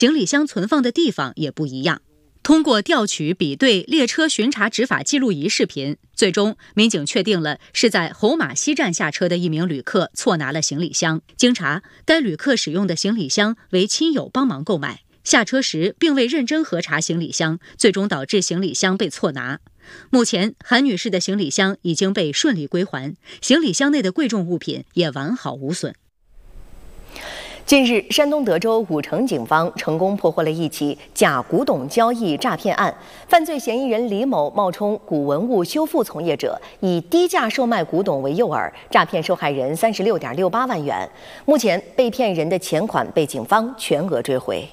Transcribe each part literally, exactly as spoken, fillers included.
行李箱存放的地方也不一样。通过调取比对列车巡查执法记录仪视频，最终民警确定了是在侯马西站下车的一名旅客错拿了行李箱。经查，该旅客使用的行李箱为亲友帮忙购买，下车时并未认真核查行李箱，最终导致行李箱被错拿。目前，韩女士的行李箱已经被顺利归还，行李箱内的贵重物品也完好无损。 近日，山东德州武城警方成功破获了一起假古董交易诈骗案。犯罪嫌疑人李某冒充古文物修复从业者，以低价售卖古董为诱饵，诈骗受害人三十六点六八万元。目前，被骗人的钱款被警方全额追回。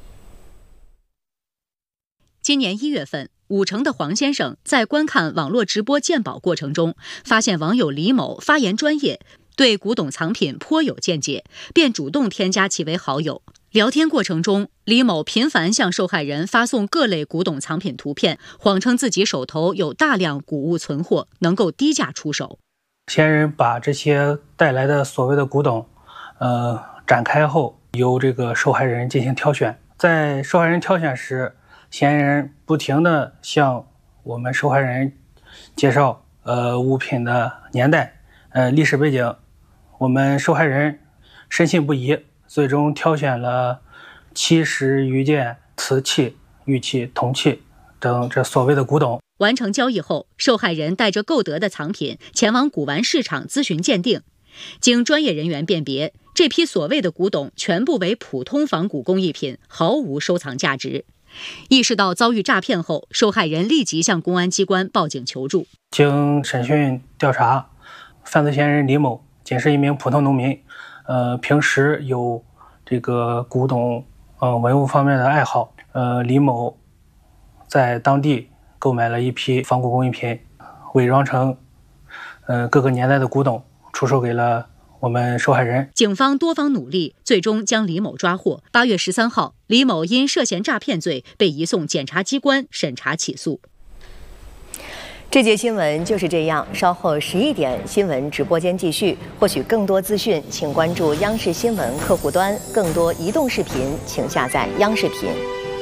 今年一月份，武城的黄先生在观看网络直播鉴宝过程中，发现网友李某发言专业，对古董藏品颇有见解，便主动添加其为好友。聊天过程中，李某频繁向受害人发送各类古董藏品图片，谎称自己手头有大量古物存货，能够低价出手。 嫌疑人把这些带来的所谓的古董，呃，展开后，由这个受害人进行挑选。在受害人挑选时，嫌疑人不停地向我们受害人介绍呃物品的年代、呃历史背景。我们受害人深信不疑，最终挑选了七十余件瓷器、玉器、铜器等这所谓的古董。 完成交易后，受害人带着购得的藏品前往古玩市场咨询鉴定。经专业人员辨别，这批所谓的古董全部为普通仿古工艺品，毫无收藏价值。意识到遭遇诈骗后，受害人立即向公安机关报警求助。 经审讯调查，犯罪嫌疑人李某仅是一名普通农民，呃，平时有这个古董呃文物方面的爱好。呃，李某在当地购买了一批仿古工艺品，伪装成呃各个年代的古董，出售给了我们受害人。 警方多方努力，最终将李某抓获。八月十三号，李某因涉嫌诈骗罪被移送检察机关审查起诉。 这节新闻就是这样，稍后十一点新闻直播间继续。获取更多资讯，请关注央视新闻客户端。更多移动视频，请下载央视频。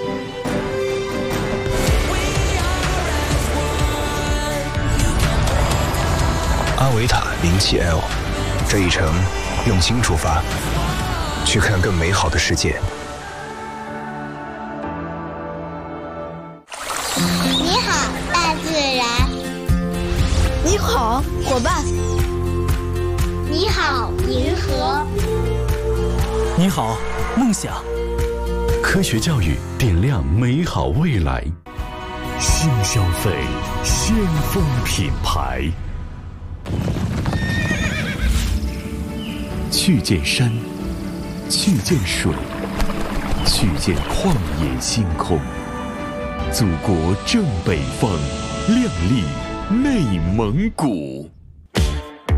阿维塔零七 L， 这一程用心出发，去看更美好的世界。 你好，大自然。 你好，伙伴。 你好，银河。 你好，梦想。 科学教育点亮美好未来。新消费，先锋品牌。去见山，去见水，去见旷野星空。祖国正北方，亮丽内蒙古。